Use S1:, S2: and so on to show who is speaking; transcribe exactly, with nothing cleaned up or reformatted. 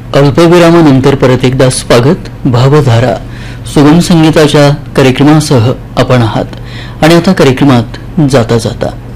S1: अल्पविरामानंतर परत एकदा स्वागत. भावधारा सुगम संगीताच्या कार्यक्रमासह आपण आहात आणि आता कार्यक्रमात जाता जाता